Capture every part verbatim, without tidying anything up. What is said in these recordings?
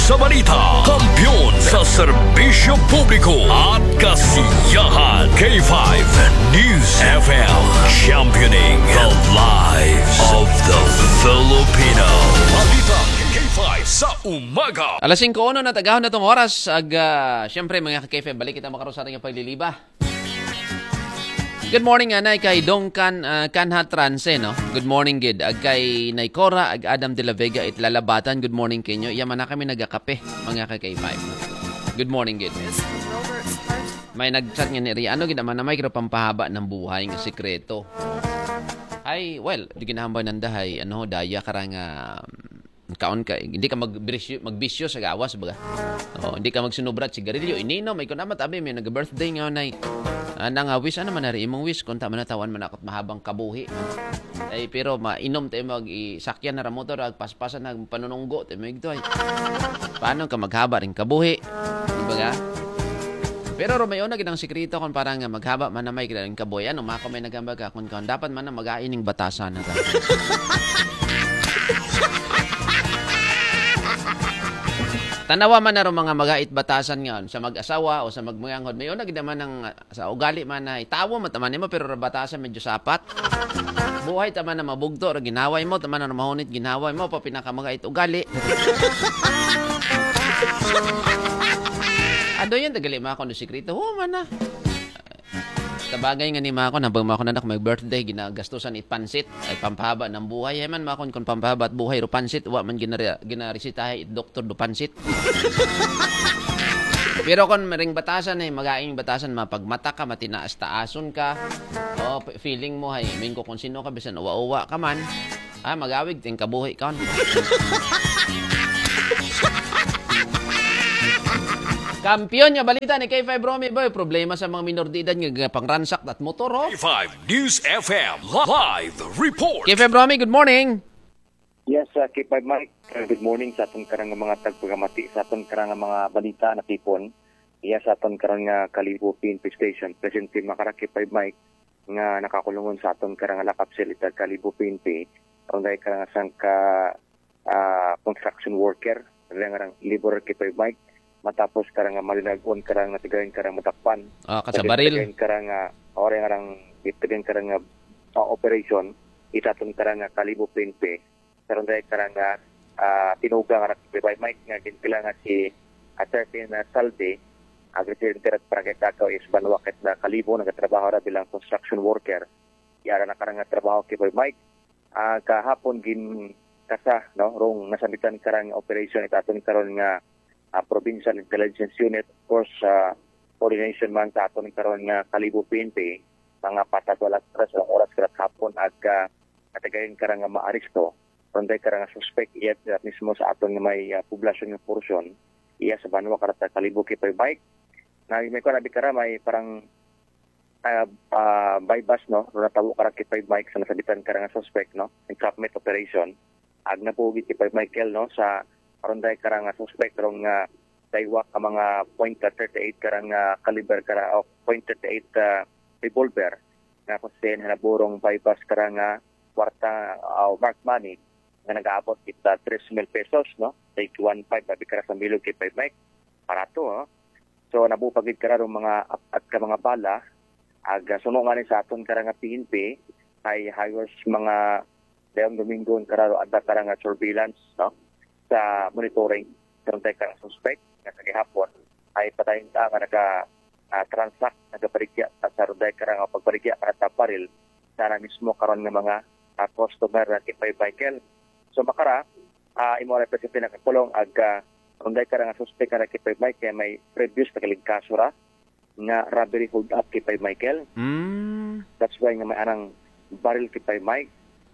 sa balita, kampiyon sa serbisyo publiko at kasiyahan. K five News F M, championing the lives of the Filipino. Balita K five sa umaga. Alas singko uno na tagahon na tong oras. Ag, uh, siyempre mga K five, balik kita makaroon sa ating pagliliba. Good morning, anay kay Dongkan uh, Kanha Transe, no? Good morning, gid. Ag kay Naykora, ag Adam de la Vega, itlalabatan. Good morning kinyo. Yaman na kami nagakape, mga ka K five. Good morning, gid. May nag-chat nga ni Ria. Ano, gid naman na may kiro pampahaba ng buhay ng sikreto. Ay, well, di ginahambay ng dahay. Ano, daya karang uh, kaon ka. Hindi ka magbisyo, magbisyo sa gawas, baga. Oh, hindi ka magsinubrat sigarilyo. Inino, may kunamat, abi, may nag-birthday nga na Anang uh, wish, ano man na rin imong wish, kung tama na tawan man akot mahabang kabuhi. Ay, pero mainom tayo mag-isakyan na ramotor, agpaspasan na panununggo, tayo mag ito ay. Paano ka maghaba rin kabuhi? Diba ga? Pero rumayon na ginang sikrito kung parang maghaba man na may rin kabuhi. Ano, mako may nagambaga kung kung dapat man na mag-aining batasan na ka. Tanawa man na rin mga magait batasan nga sa mag-asawa o sa magmangangod. Mayon na ginaman ng sa ugali man na itawo mo taman mo pero batasan medyo sapat. Buhay taman na mabugto ra ginaway mo taman na mahunit ginaway mo pa pinaka magait ugali. Ado yan tagali mga kono sikrito. Oh man na. Tabagay nga ni Mako, nabang Mako na nak may birthday, ginagastusan it pansit, ay pampahaba ng buhay. Ay man Mako, kung pampahaba at buhay, ro pansit, wa man ginarisitahay it doktor do pansit. Pero kung maring batasan ay magaing batasan, mapagmata ka, matinaas-taason ka, o feeling mo ay, main ko kung sino ka, bisan uwa-uwa ka man, ah, magawig, ting kabuhay ka. Kampiyon nga balita ni K five Romy Boy. Problema sa mga minor de edad nga pangransak at motor, oh. K five News F M live report. K five Romy, good morning. Yes, uh, K five Mike. Uh, good morning sa aton karang mga tagpagamati sa aton karang mga balita na tipon. Iya sa aton karang nga Kalibo P N P Station. Presente makara K five Mike nga nakakulungon sa aton karang lakapsel ita Kalibo P N P. Aron dai karang sang ka uh, construction worker, karang laborer K five Mike. Matapos karang malinagon karang natigayon karang matakpan. Ah, kasabaril. Natigayon karang ore karang itigayon karang uh, operation itaton karang Kalibo P N P. Karon dai karang uh, tinuga nga kay Mike nga ginpila nga si Aterpin na Salde agriculture para kay Kakao is banwaket na Kalibo nagatrabaho ra bilang construction worker. Yara na karang trabaho kay Mike. Uh, kahapon gin kasa no rong nasabitan karang operation itaton karon nga Uh, Provincial Intelligence Unit, of course, uh, coordination man sa aton karon nga Kalibo P N P, mga patat wala stress ng oras karat hapon at uh, katagayon karang nga maaresto. Ronday karang nga suspect iya uh, mismo sa aton nga may uh, poblasyon nga porsyon iya sa Banwa karat Kalibo K five Bike. Na may ko nabi kara may parang uh, uh, bypass no, natawo karat K five Bike sa nasabitan karang nga suspect no, entrapment operation. Ag na po K five Michael no sa aron dai karang nga suspect rong nga daywa ka mga point thirty-eight karang nga caliber kara of point thirty-eight uh, revolver nga kusen hanaborong bypass karang nga kwarta uh, mark money nga nagaabot kita three mil pesos no take one point five abi kara sa milog K five Mike parato oh. So nabupagid kara rong mga at ka mga bala aga suno nga ni sa aton karang nga P N P ay hires mga dayong Domingo kararo adta karang nga surveillance no sa monitoring karon tay karang suspect nga sa gihapon ay patayin ta nga naga uh, transact nagaparigya sa roday karang pagparigya para sa paril sana mismo karon nga mga uh, customer na K five Michael. So makara uh, imo represente na kakulong ag uh, roday karang suspect nga K five Michael may previous na kalig kaso ra nga robbery hold up K five Michael. Mm. That's why nga may anang baril K five Mike.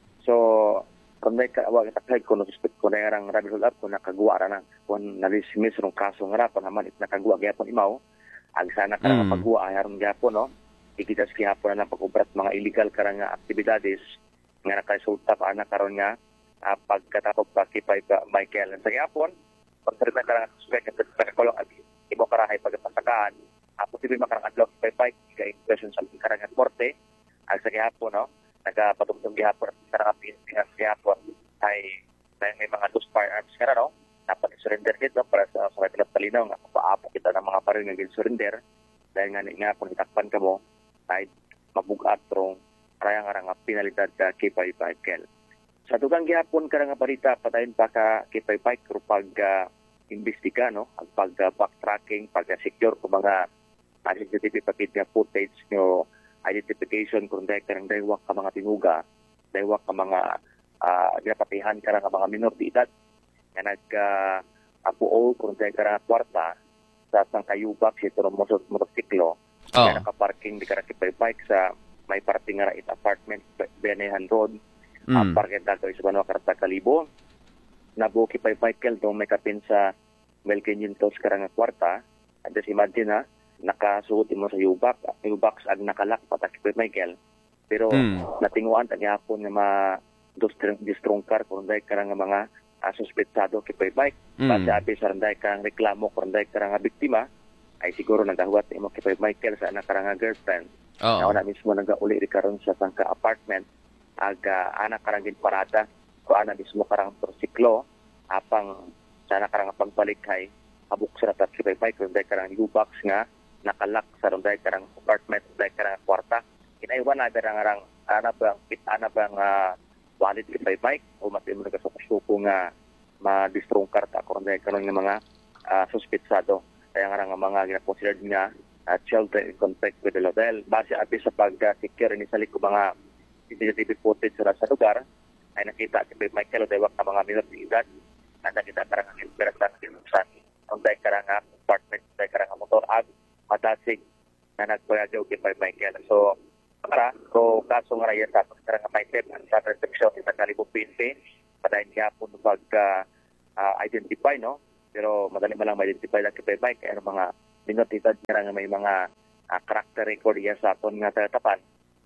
So kung may kawag itakay ko no suspect ko na yarang rabi hold up ko nakagawa ra na kung nalismis rong kaso nga ra kung naman it nakagawa gyapon imaw ag sana karang mm. paggawa aron gyapon no ikitas gyapon na pag-ubrat mga illegal karang aktibidades nga nakaresulta pa ana karon nga uh, pagkatapos pa K five Michael sa gyapon pagtarita karang suspect at pagkakulong at ibo karahay pagpasakaan uh, posible makarang adlaw K five kay question sa karang korte ag sa gyapon no nagapatugtog gihapon sa karapin nga gihapon ay may mga loose firearms ka no dapat i-surrender dito para sa sa mga talinaw nga paapo kita ng mga baril nga gin-surrender dahil nga ni nga kung itakpan ka mo ay mabugat rong karang nga nga pinalidad ka K fifty-five kel. Sa dugang gihapon ka nga balita patayin pa ka K fifty-five pero pag uh, imbestiga no ang pag uh, backtracking pag uh, secure ko mga uh, C C T V pakit nga footage no identification kung dahil ka ng daywak ka mga tinuga daywak ka mga uh, ginapatihan ka nga mga minor de edad nga nag-apuol uh, kung dahil ka nga kwarta sa sangkayubak sa ito ng motosiklo Oh. nga nakaparking di ka na K fifty-five sa may parting nga it apartment Benehan Road Mm. ang parking dito sa Banwa Karta Kalibo nabuo K fifty-five kel doon may kapin sa Melkin Yuntos karang kwarta at just imagine ha nakasuot mo sa yubak yubak ag nakalak pata K fifty-five kel pero Mm. natinguan tag hapon nga ma distrongkar kung dahil karang mga uh, suspetsado K fifty-five Mm. base api sa randay karang reklamo kung dahil karang biktima ay siguro nagahuat imo K fifty-five kel sa anak karang girlfriend Oo. na wala mismo nagauli ri karon sa sangka apartment aga anak karang ginparada ko ana mismo karang motorsiklo apang sana karang pagbalikhay abuk sa tat K fifty-five kung dahil karang U-box nga nakalak sa dahil karang apartment dahil karang kwarta inaiwan na berang arang ana bang pit ana bang uh, wallet K fifty-five o matin mo nagasuko nga ma-distrongkar ta kung dahil karon nga mga uh, suspetsado kaya nga nga mga gina-considered nga uh, children in contact with the law. Dahil base api sa pag-secure ni sa likod mga C C T V footage sa, sa lugar, ay nakita si Michael Odewak na mga minor de edad na nakita karang ang inspirasyon kinusan. Ang dahil karang apartment, dahil karang motor ag, matasig na nagpagagaw kay Michael. So, para, so kaso nga raya sa karang may tip ang sa reception sa Kalibo P N P, padayin niya po pag-identify, no? Pero madali mo lang ma-identify lang kay Bike kaya mga minotidad nga nga may mga uh, character record iya sa aton nga tagatapan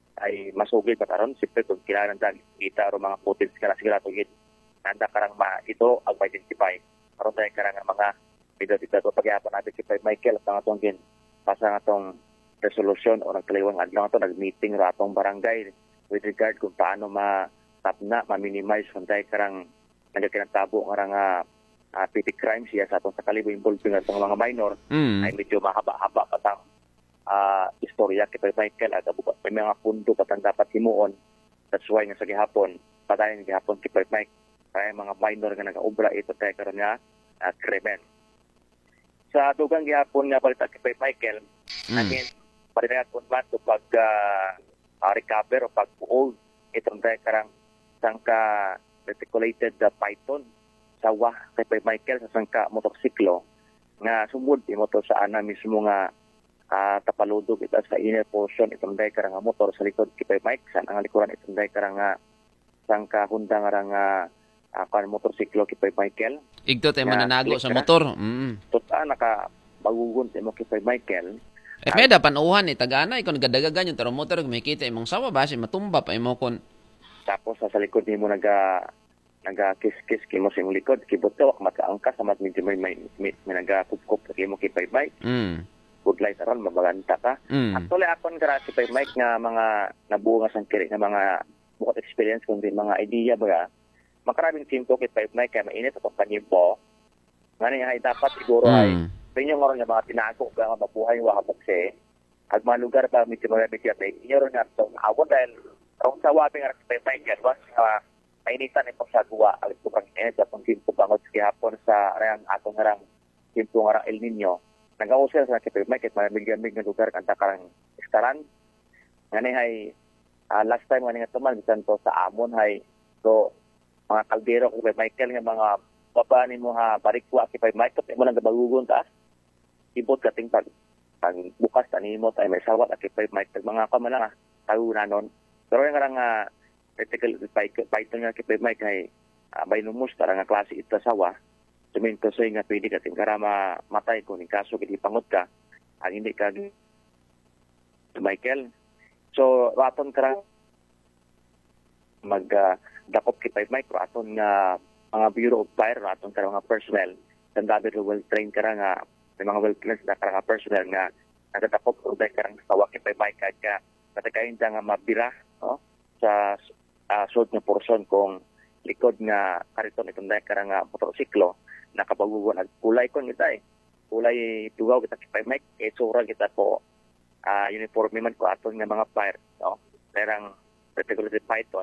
ay masugid pa karon siyempre kung kailangan dag kita o mga footage ka na siguro ito nanda karang ma ito ang ma-identify karon tayo karang mga minotidad o pagyapon natin kay Michael at ang atong gin pasang atong resolution o nagkaliwang adlaw ito nag-meeting ra atong barangay with regard kung paano ma-tapna, ma-minimize kung tayo karang nagkakinatabo nga nga Uh, petty crimes siya sa atong sa Kalibo involving at mga minor Mm. ay medyo mahaba-haba patang uh, istorya kay Michael at abukat may mga pundo patang dapat himuon that's why nga sa gihapon patayin gihapon kay Mike kaya mga minor nga nagaobra ito tayo karon nga uh, krimen sa dugang gihapon nga balita kay Michael Mm. again parihat kun man to pag uh, uh, recover o pag-old itong tayo karang sangka reticulated uh, python sawa kay Michael sa sangka motorsiklo nga sumud imo to sa ana mismo nga uh, tapaludog ita sa inner portion itong day karang motor sa likod kay Mike sa ang likuran itong day karang sangka Honda nga nga uh, kan motorsiklo kay Michael Igto tayo nga mananago sa click motor. Mm. tota naka bagugon imo kay Michael Eh, may da panuhan eh. Taga-ana, ikaw nagadagagan yung tarong motor. May kita imong sawa ba? Matumba pa imo kon. tapos sa likod nimo naga naga-kiss-kiss kimo sa imong likod kibuto makaangka sa mat medyo may may, may, may naga-kup-kup kimo kay Mike Mm. good light aron mabaganta ka. Mm. Actually akon kara si Mike nga mga nabuo nga sangkiri nga mga bukod experience kundi mga idea ba makarabing simple kay Mike kay mainit atong kanimpo. Ngani ay dapat siguro ay Mm. pinyo nga mga tinago nga mabuhay wa kapagse ag mga lugar ba medyo mabibigyan may inyo ron nga so awon dahil kung sa wabing nga kay Mike yan was uh, mainitan ito sa guwa ang tukang init at ang simpo bangod sa hapon sa rang atong harang simpo nga El Nino nag-ausel sa kay Mike at mabigyan-big nga lugar kanta karang istaran ngani hay uh, last time nga nga tuman bisan to sa amon hay so mga kaldero kay Michael nga mga baba nimo ha barikwa kay Mike at mo nang gabagugon ta ibot kating pag pag bukas tanimo tay may sawat at kay Mike mga ka man lang tawo na non pero nga nga ethical python nga kay Mike ay uh, may lumus tara nga klase ita sawa suminto sa nga pwede ka karama matay kung in kaso kiti pangot ka ang hindi ka Michael so raton kara mag uh, dakop kay Mike raton nga mga Bureau of Fire raton kara mga personnel sandabi well trained kara nga may mga well trained na kara nga personnel nga nagatakop kung dahil karang sawa kay Mike at ka natakayin nga mabira no? sa uh, sud nga portion kung likod nga kariton itong dahil karang motorsiklo nakapagugon at kulay kon kita eh. Kulay tugaw kita kay Mike, kay sura kita po uh, uniforme man ko aton nga mga fire, no? Perang particularly Python,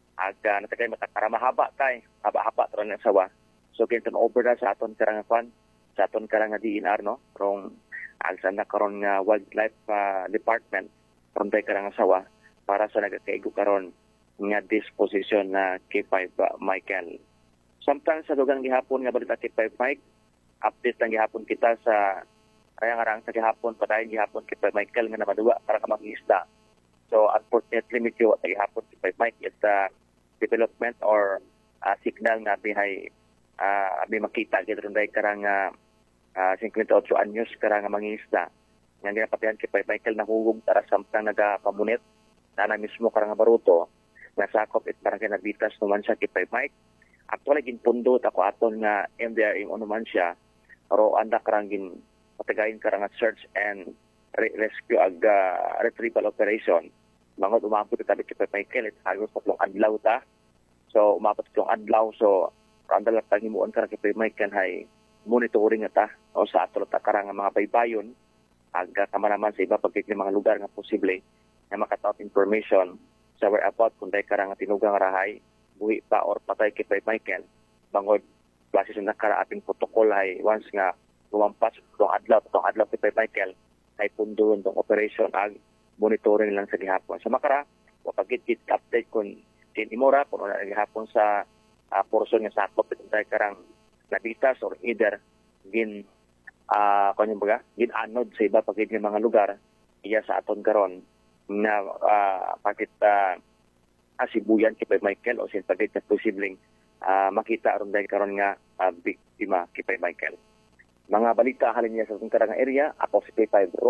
aga natagay matakara mahaba kay, haba-haba tron nga sawa. So kinton over na sa aton karang kwan, sa aton karang D N R, no? Rong alsa na karon nga wildlife uh, department from tay karang sawa para sa nagakaigo karon nga disposition na K five uh, Michael. Samtang sa dugang gihapon nga balita K five Mike, update lang gihapon kita sa kaya nga rang sa gihapon patayin gihapon K five Michael nga namadua para ka mag-isda. So unfortunately medyo sa gihapon K five Mike is the development or uh, signal nga bihay uh, abi makita gid ron day karang uh, uh, fifty-eight anyos karang mangingisda. Nga ginapatihan K five Michael nahugog tara samtang nagapamunit na na mismo karang baruto nga sakop it parang kinabitas naman sa K five Mike. Actually, ginpundo ako aton nga M D R M ano man siya, pero anda karang gin patagayin karang search and re- rescue ag uh, retrieval operation. Mga umabot ita kay Michael, it hagos tatlong adlaw ta. So, umabot tatlong adlaw, so anda lang tang himuon karang kay Michael hay monitoring ata o sa ato ta karang mga baybayon ag kamanaman sa iba pagkik mga lugar nga posible nga makataot information sa whereabout kung day karang tinugang rahay buhi pa or patay kay Michael bangod klase sa nakaraating protocol ay once nga lumampas itong adlaw itong adlaw kay Michael ay punduron itong operation ag monitoring lang sa gihapon sa makara wapagit-git update kung tinimura kung ano gihapon sa uh, portion nga sakop itong tayo karang nabitas or either gin uh, kanyang baga gin anod sa iba pagit ng mga lugar iya sa aton karon na uh, pagit uh, asibuyan kay Michael o sin pagit na posibleng uh, makita aron dahil karon nga uh, biktima kay Michael. Mga balita halin niya sa itong karang area, ako si K five